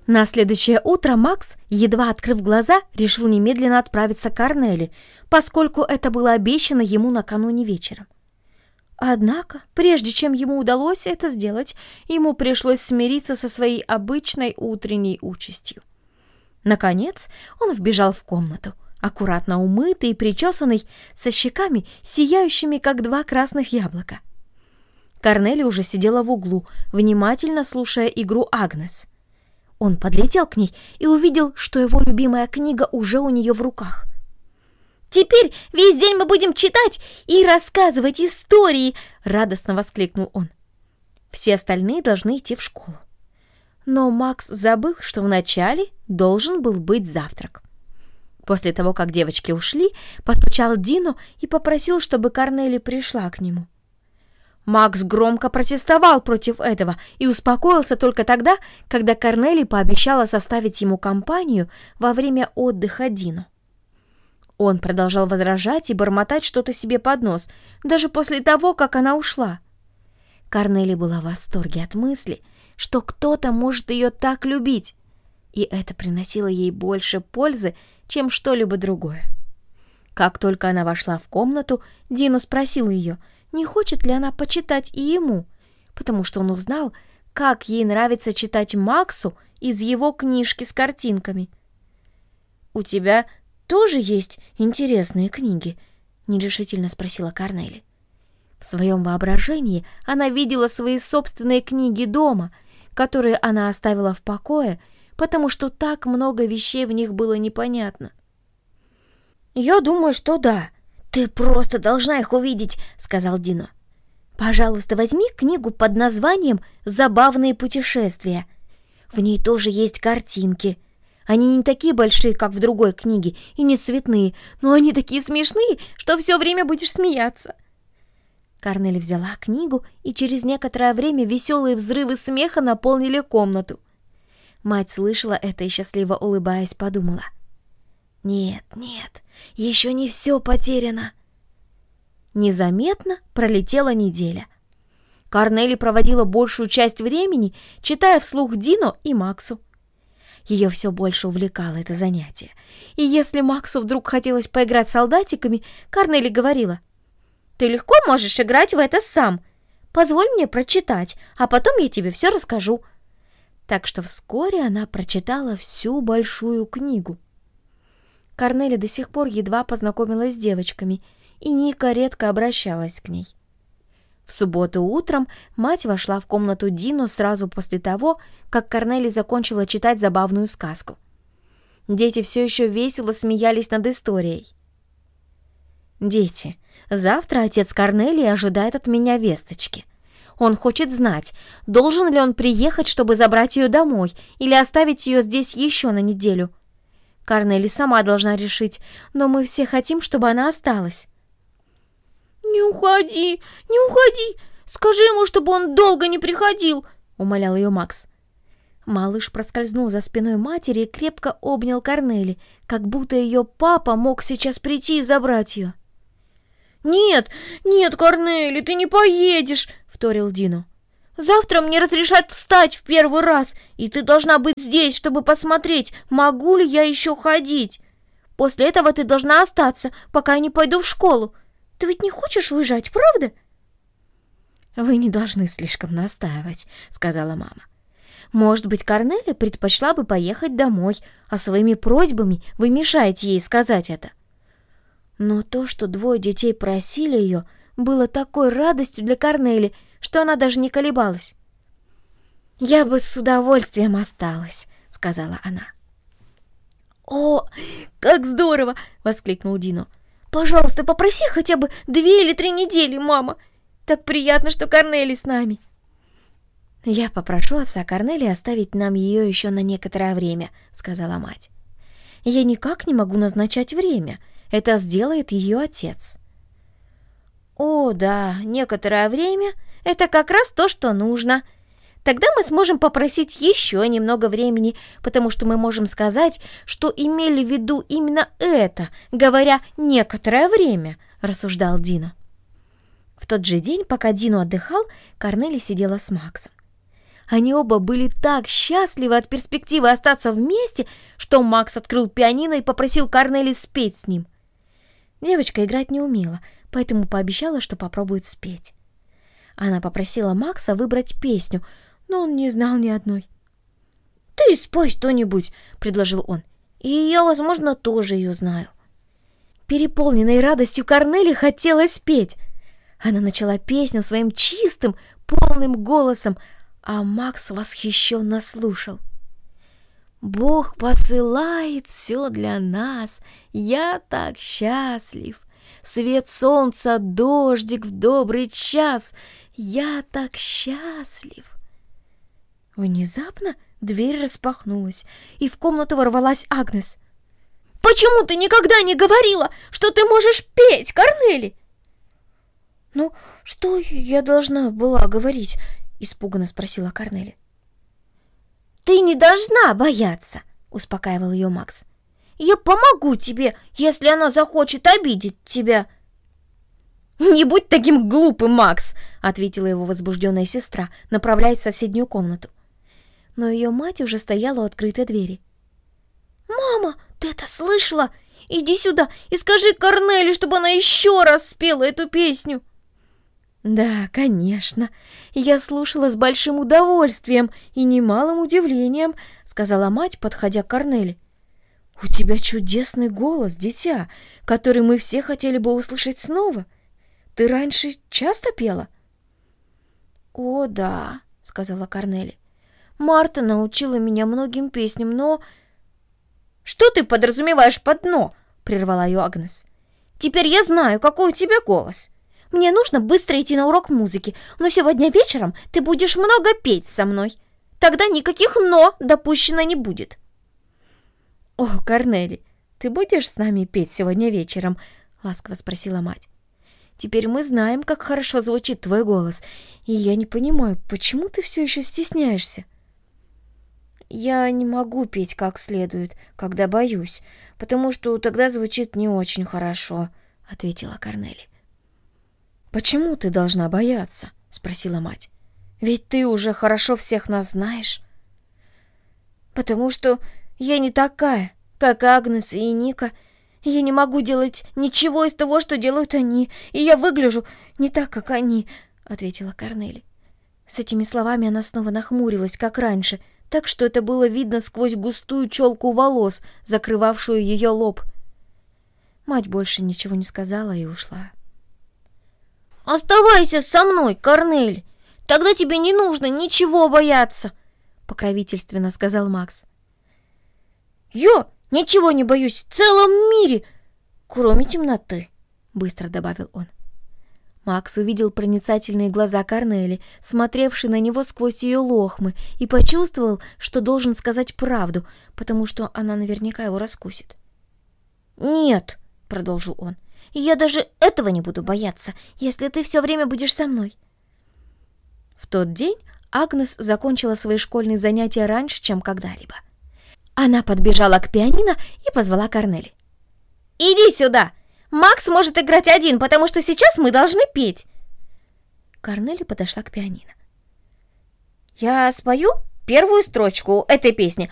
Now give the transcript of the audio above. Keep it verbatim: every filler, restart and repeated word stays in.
На следующее утро Макс, едва открыв глаза, решил немедленно отправиться к Корнели, поскольку это было обещано ему накануне вечером. Однако, прежде чем ему удалось это сделать, ему пришлось смириться со своей обычной утренней участью. Наконец, он вбежал в комнату, аккуратно умытый и причесанный, со щеками, сияющими, как два красных яблока. Корнели уже сидела в углу, внимательно слушая игру Агнес. Он подлетел к ней и увидел, что его любимая книга уже у нее в руках. «Теперь весь день мы будем читать и рассказывать истории!» — радостно воскликнул он. Все остальные должны идти в школу. Но Макс забыл, что вначале должен был быть завтрак. После того, как девочки ушли, постучал Дино и попросил, чтобы Корнели пришла к нему. Макс громко протестовал против этого и успокоился только тогда, когда Корнели пообещала составить ему компанию во время отдыха Дино. Он продолжал возражать и бормотать что-то себе под нос, даже после того, как она ушла. Корнели была в восторге от мысли, что кто-то может ее так любить, и это приносило ей больше пользы, чем что-либо другое. Как только она вошла в комнату, Дино спросил ее, не хочет ли она почитать и ему, потому что он узнал, как ей нравится читать Максу из его книжки с картинками. «У тебя тоже есть интересные книги?» — нерешительно спросила Корнели. В своем воображении она видела свои собственные книги дома, которые она оставила в покое, потому что так много вещей в них было непонятно. «Я думаю, что да. Ты просто должна их увидеть», — сказал Дино. «Пожалуйста, возьми книгу под названием «Забавные путешествия». В ней тоже есть картинки. Они не такие большие, как в другой книге, и не цветные, но они такие смешные, что все время будешь смеяться». Корнели взяла книгу, и через некоторое время веселые взрывы смеха наполнили комнату. Мать слышала это и, счастливо улыбаясь, подумала: «Нет, нет, еще не все потеряно». Незаметно пролетела неделя. Корнели проводила большую часть времени, читая вслух Дино и Максу. Ее все больше увлекало это занятие. И если Максу вдруг хотелось поиграть с солдатиками, Корнели говорила: «Ты легко можешь играть в это сам. Позволь мне прочитать, а потом я тебе все расскажу». Так что вскоре она прочитала всю большую книгу. Корнели до сих пор едва познакомилась с девочками, и Ника редко обращалась к ней. В субботу утром мать вошла в комнату Дино сразу после того, как Корнели закончила читать забавную сказку. Дети все еще весело смеялись над историей. «Дети, завтра отец Корнелии ожидает от меня весточки. Он хочет знать, должен ли он приехать, чтобы забрать ее домой, или оставить ее здесь еще на неделю. Корнели сама должна решить, но мы все хотим, чтобы она осталась». «Не уходи, не уходи! Скажи ему, чтобы он долго не приходил!» — умолял ее Макс. Малыш проскользнул за спиной матери и крепко обнял Корнели, как будто ее папа мог сейчас прийти и забрать ее. «Нет, нет, Корнели, ты не поедешь!» — вторил Дино. «Завтра мне разрешат встать в первый раз, и ты должна быть здесь, чтобы посмотреть, могу ли я еще ходить. После этого ты должна остаться, пока я не пойду в школу. Ты ведь не хочешь уезжать, правда?» «Вы не должны слишком настаивать», — сказала мама. «Может быть, Корнели предпочла бы поехать домой, а своими просьбами вы мешаете ей сказать это». Но то, что двое детей просили ее, было такой радостью для Корнели, что она даже не колебалась. «Я бы с удовольствием осталась», — сказала она. «О, как здорово!» — воскликнул Дино. «Пожалуйста, попроси хотя бы две или три недели, мама. Так приятно, что Корнели с нами». «Я попрошу отца Корнели оставить нам ее еще на некоторое время», — сказала мать. «Я никак не могу назначать время. Это сделает ее отец». «О, да, некоторое время — это как раз то, что нужно. Тогда мы сможем попросить еще немного времени, потому что мы можем сказать, что имели в виду именно это, говоря «некоторое время», — рассуждал Дино. В тот же день, пока Дино отдыхал, Корнели сидела с Максом. Они оба были так счастливы от перспективы остаться вместе, что Макс открыл пианино и попросил Корнели спеть с ним. Девочка играть не умела, поэтому пообещала, что попробует спеть. Она попросила Макса выбрать песню, но он не знал ни одной. «Ты спой что-нибудь», — предложил он, — «и я, возможно, тоже ее знаю». Переполненной радостью Корнели хотелось петь. Она начала песню своим чистым, полным голосом, а Макс восхищенно слушал. «Бог посылает все для нас, я так счастлив. Свет солнца, дождик в добрый час, я так счастлив». Внезапно дверь распахнулась, и в комнату ворвалась Агнес. «Почему ты никогда не говорила, что ты можешь петь, Корнели?» «Ну, что я должна была говорить?» — испуганно спросила Корнели. «Ты не должна бояться», — успокаивал ее Макс. «Я помогу тебе, если она захочет обидеть тебя». «Не будь таким глупым, Макс», — ответила его возбужденная сестра, направляясь в соседнюю комнату. Но ее мать уже стояла у открытой двери. «Мама, ты это слышала? Иди сюда и скажи Корнели, чтобы она еще раз спела эту песню». «Да, конечно. Я слушала с большим удовольствием и немалым удивлением», — сказала мать, подходя к Корнели. «У тебя чудесный голос, дитя, который мы все хотели бы услышать снова. Ты раньше часто пела?» «О, да», — сказала Корнели. «Марта научила меня многим песням, но...» «Что ты подразумеваешь под «но»?» — прервала ее Агнес. «Теперь я знаю, какой у тебя голос. Мне нужно быстро идти на урок музыки, но сегодня вечером ты будешь много петь со мной. Тогда никаких «но» допущено не будет». «О, Корнели, ты будешь с нами петь сегодня вечером?» — ласково спросила мать. «Теперь мы знаем, как хорошо звучит твой голос, и я не понимаю, почему ты все еще стесняешься?» «Я не могу петь как следует, когда боюсь, потому что тогда звучит не очень хорошо», — ответила Корнели. «Почему ты должна бояться?» — спросила мать. «Ведь ты уже хорошо всех нас знаешь». «Потому что я не такая, как Агнес и Ника. Я не могу делать ничего из того, что делают они, и я выгляжу не так, как они», — ответила Корнели. С этими словами она снова нахмурилась, как раньше, так что это было видно сквозь густую челку волос, закрывавшую ее лоб. Мать больше ничего не сказала и ушла. «Оставайся со мной, Корнели, тогда тебе не нужно ничего бояться», — покровительственно сказал Макс. «Я ничего не боюсь в целом мире, кроме темноты», — быстро добавил он. Макс увидел проницательные глаза Корнели, смотревшие на него сквозь ее лохмы, и почувствовал, что должен сказать правду, потому что она наверняка его раскусит. «Нет», — продолжил он, — «я даже этого не буду бояться, если ты все время будешь со мной». В тот день Агнес закончила свои школьные занятия раньше, чем когда-либо. Она подбежала к пианино и позвала Корнели. «Иди сюда! Макс может играть один, потому что сейчас мы должны петь!» Корнели подошла к пианино. «Я спою первую строчку этой песни,